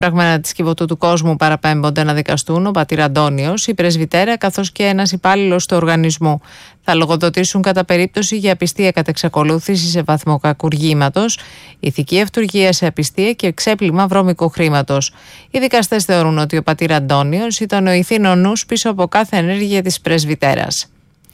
Πραγμένα της Κιβωτού του κόσμου παραπέμπονται να δικαστούν ο πατήρ Αντώνιος, η πρεσβυτέρα καθώς και ένας υπάλληλος του οργανισμού. Θα λογοδοτήσουν κατά περίπτωση για απιστία κατ' εξακολούθηση σε βαθμό κακουργήματος, ηθική αυτουργία σε απιστία και ξέπλυμα βρώμικου χρήματος. Οι δικαστές θεωρούν ότι ο πατήρ Αντώνιος ήταν ο ηθήνων νους πίσω από κάθε ενέργεια της πρεσβυτέρας.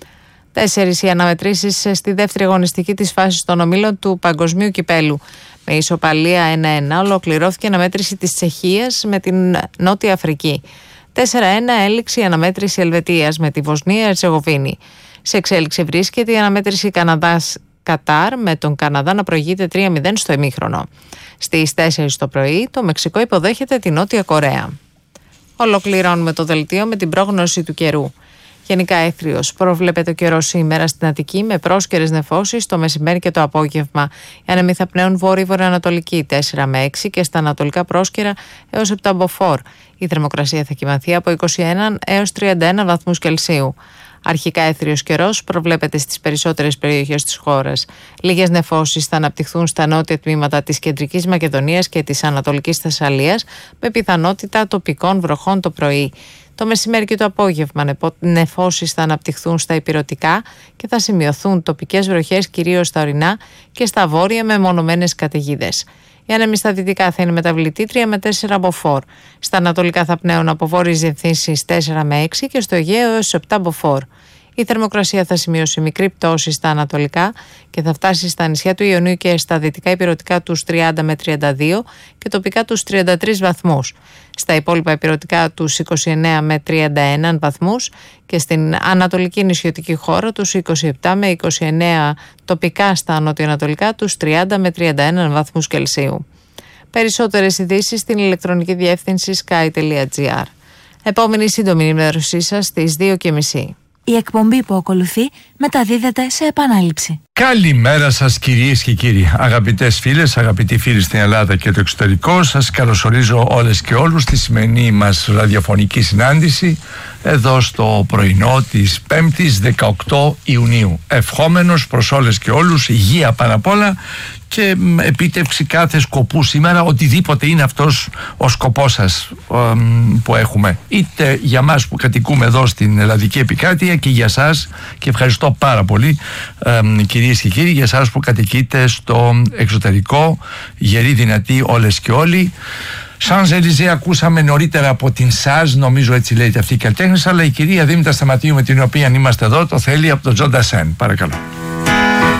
4 οι αναμετρήσεις στη δεύτερη αγωνιστική της φάσης των ομίλων του Παγκοσμίου Κυπέλου. Με ισοπαλία 1-1 ολοκληρώθηκε η αναμέτρηση της Τσεχίας με την Νότια Αφρική. 4-1 έληξε η αναμέτρηση Ελβετίας με τη Βοσνία Ερζεγοβίνη. Σε εξέλιξη βρίσκεται η αναμέτρηση Καναδάς-Κατάρ με τον Καναδά να προηγείται 3-0 στο ημίχρονο. Στις 4 το πρωί το Μεξικό υποδέχεται τη Νότια Κορέα. Ολοκληρώνουμε το δελτίο με την πρόγνωση του καιρού. Γενικά έθριος. Προβλέπεται ο καιρός σήμερα στην Αττική με πρόσκαιρες νεφώσεις το μεσημέρι και το απόγευμα. Οι άνεμοι θα πνέουν βόρειο-βορειοανατολική 4 με 6 και στα ανατολικά πρόσκαιρα έως 7 μποφόρ. Η θερμοκρασία θα κυμανθεί από 21 έως 31 βαθμούς Κελσίου. Αρχικά έθριος καιρός προβλέπεται στις περισσότερες περιοχές της χώρας. Λίγες νεφώσεις θα αναπτυχθούν στα νότια τμήματα της Κεντρικής Μακεδονίας και της Ανατολικής Θεσσαλίας με πιθανότητα τοπικών βροχών το πρωί. Το μεσημέρι και το απόγευμα νεφώσεις θα αναπτυχθούν στα ηπειρωτικά και θα σημειωθούν τοπικές βροχές κυρίως στα ορεινά και στα βόρεια με μονομένες καταιγίδες. Οι άνεμοι στα δυτικά θα είναι μεταβλητοί 3 με 4 μποφόρ. Στα ανατολικά θα πνέουν από βόρειες διευθύνσεις 4 με 6 και στο Αιγαίο έως 7 μποφόρ. Η θερμοκρασία θα σημειώσει μικρή πτώση στα ανατολικά και θα φτάσει στα νησιά του Ιωνίου και στα δυτικά ηπειρωτικά τους 30 με 32 και τοπικά τους 33 βαθμούς. Στα υπόλοιπα ηπειρωτικά τους 29 με 31 βαθμούς και στην ανατολική νησιωτική χώρα τους 27 με 29, τοπικά στα νοτιοανατολικά τους 30 με 31 βαθμούς Κελσίου. Περισσότερες ειδήσεις στην ηλεκτρονική διεύθυνση sky.gr. Επόμενη σύντομη ενημέρωσή σας στις 2:30. Η εκπομπή που ακολουθεί μεταδίδεται σε επανάληψη. Καλημέρα σας κυρίες και κύριοι, αγαπητές φίλες, αγαπητοί φίλοι στην Ελλάδα και το εξωτερικό. Σας καλωσορίζω όλες και όλους στη σημερινή μας ραδιοφωνική συνάντηση εδώ στο πρωινό της 5ης 18 Ιουνίου. Ευχόμενος προς όλες και όλους υγεία πάνω απ' όλα και επίτευξη κάθε σκοπού σήμερα, οτιδήποτε είναι αυτός ο σκοπός σας που έχουμε, είτε για μας που κατοικούμε εδώ στην Ελλαδική Επικράτεια και για σας, και ευχαριστώ πάρα πολύ κυρίες και κύριοι, για σας που κατοικείτε στο εξωτερικό, γεροί δυνατοί όλες και όλοι. Σανζελιζέ ακούσαμε νωρίτερα από την ΣΑΖ, νομίζω έτσι λέγεται αυτή η καλλιτέχνης, αλλά η κυρία Δήμητρα Σταματίου με την οποία είμαστε εδώ το θέλει από τον Τζον Ντασέν. Παρακαλώ.